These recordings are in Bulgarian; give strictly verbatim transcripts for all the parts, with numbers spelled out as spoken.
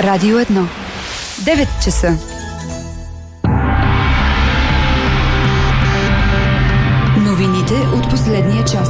Радио едно. девет часа. Новините от последния час.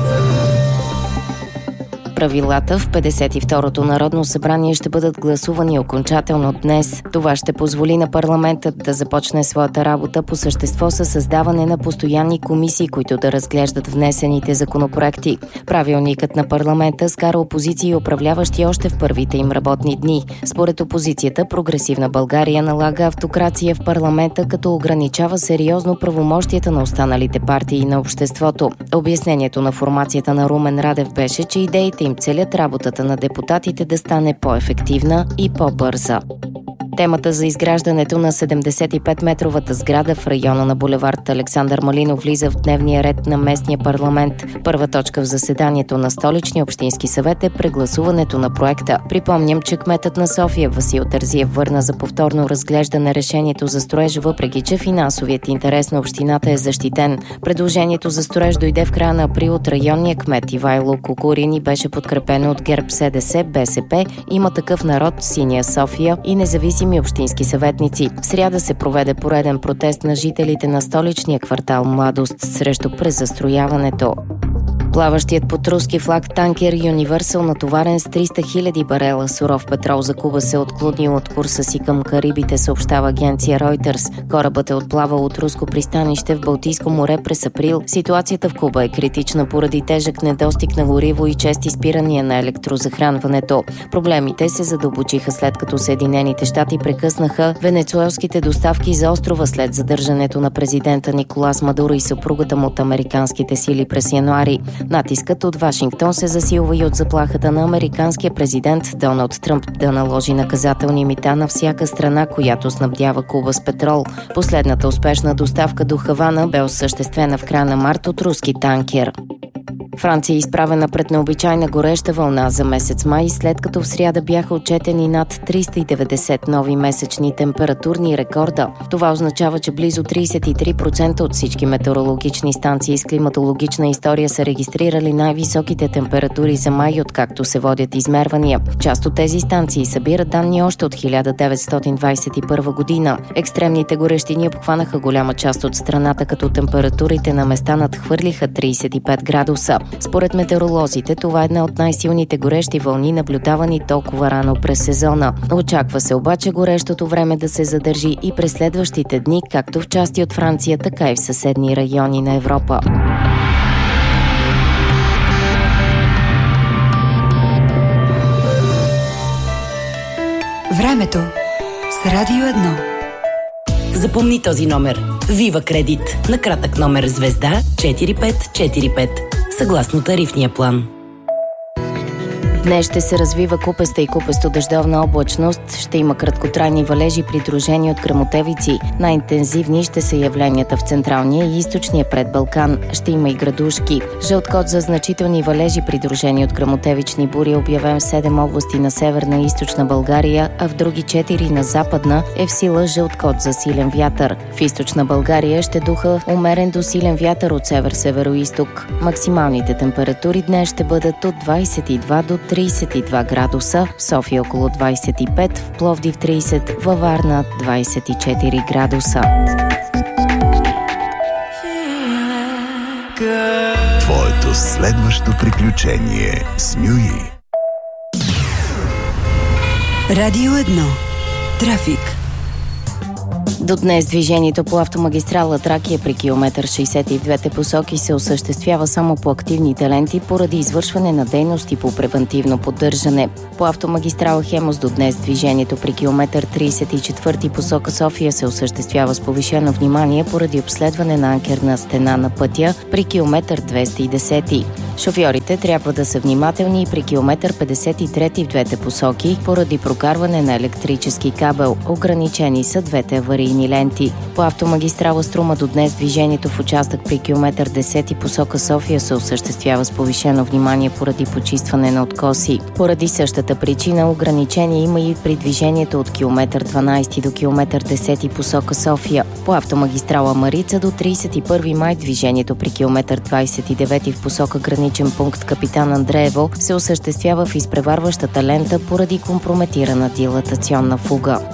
Правилата в петдесет и второто Народно събрание ще бъдат гласувани окончателно днес. Това ще позволи на парламентът да започне своята работа по същество със създаване на постоянни комисии, които да разглеждат внесените законопроекти. Правилникът на парламента скара опозиция и управляващи още в първите им работни дни. Според опозицията, Прогресивна България налага автокрация в парламента, като ограничава сериозно правомощията на останалите партии на обществото. Обяснението на формацията на Румен Радев беше, че идеите им целят работата на депутатите да стане по-ефективна и по-бърза. Темата за изграждането на седемдесет и пет метровата сграда в района на булевард Александър Малинов влиза в дневния ред на местния парламент. Първа точка в заседанието на Столичния общински съвет е прегласуването на проекта. Припомням, че кметът на София Васил Терзиев върна за повторно разглеждане решението за строеж, въпреки че финансовият интерес на общината е защитен. Предложението за строеж дойде в края на април от районния кмет Ивайло Кукурин и беше подкрепено от ГЕРБ, СДС, БСП, Има такъв народ, Синя София и независими общински съветници. В сряда се проведе пореден протест на жителите на столичния квартал Младост срещу презастрояването. Плаващият под руски флаг танкер Юниверсал, натоварен с триста хиляди барела суров петрол за Куба, се отклонил от курса си към Карибите, съобщава агенция Reuters. Корабът е отплавал от руско пристанище в Балтийско море през април. Ситуацията в Куба е критична поради тежък недостиг на гориво и чести спирания на електрозахранването. Проблемите се задълбочиха след като Съединените щати прекъснаха венецуелските доставки за острова след задържането на президента Николас Мадуро и съпругата му от американските сили през януари. Натискът от Вашингтон се засилва и от заплахата на американския президент Доналд Тръмп да наложи наказателни мита на всяка страна, която снабдява Куба с петрол. Последната успешна доставка до Хавана бе осъществена в края на март от руски танкер. Франция е изправена пред необичайна гореща вълна за месец май, след като в сряда бяха отчетени над триста и деветдесет нови месечни температурни рекорда. Това означава, че близо тридесет и три процента от всички метеорологични станции с климатологична история са регистрирали най-високите температури за май, откакто се водят измервания. Част от тези станции събират данни още от хиляда деветстотин двадесет и първа година. Екстремните горещини обхванаха голяма част от страната, като температурите на места надхвърлиха тридесет и пет градуса. Според метеоролозите, това е една от най-силните горещи вълни, наблюдавани толкова рано през сезона. Очаква се обаче горещото време да се задържи и през следващите дни, както в части от Франция, така и в съседни райони на Европа. Времето с Радио едно. Запомни този номер. Вива Кредит. На кратък номер звезда четири пет четири пет. Съгласно тарифния план. Днес ще се развива купеста и купесто-дъждовна облачност. Ще има краткотрайни валежи, придружени от гръмотевици. Най-интензивни ще са явленията в централния и източния предбалкан. Ще има и градушки. Жълт код за значителни валежи, придружени от гръмотевични бури, обявен в седем области на северна и източна България, а в други четири на западна е в сила жълт код за силен вятър. В източна България ще духа умерен до силен вятър от север-североизток. Максималните температури днес ще бъдат от двадесет и два до тридесет и два градуса, в София около двадесет и пет, в Пловдив тридесет, във Варна двадесет и четири градуса. Твоето следващо приключение с Нюи. Радио едно. Трафик. До днес движението по автомагистрала Тракия при километър шейсет и в двете посоки се осъществява само по активните ленти поради извършване на дейности по превантивно поддържане. По автомагистрала Хемус до днес движението при километър тридесет и четвърти посока София се осъществява с повишено внимание поради обследване на анкерна стена на пътя при километър двеста и десет. Шофьорите трябва да са внимателни и при километър петдесет и трети в двете посоки поради прокарване на електрически кабел. Ограничени са двете аварийни ленти. По автомагистрала Струма до днес движението в участък при километър десети посока София се осъществява с повишено внимание поради почистване на откоси. Поради същата причина ограничение има и при движението от километър дванадесети до километър десети посока София. По автомагистрала Марица до тридесет и първи май движението при километър двадесет и девети в посока граница граничен пункт Капитан Андреево се осъществява в изпреварващата лента поради компрометирана дилатационна фуга.